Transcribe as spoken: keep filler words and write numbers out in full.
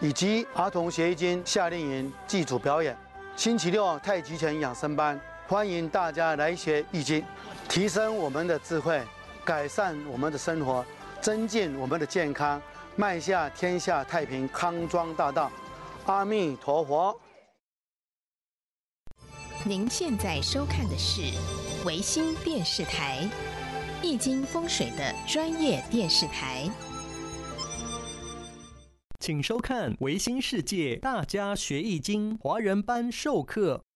以及儿童学艺经夏令营祭祖表演。星期六太极拳养生班，欢迎大家来学易经，提升我们的智慧，改善我们的生活，增进我们的健康，迈向天下太平康庄大道。阿弥陀佛。 您现在收看的是维新电视台易经风水的专业电视台， 请收看维新世界大家学易经华人班授课。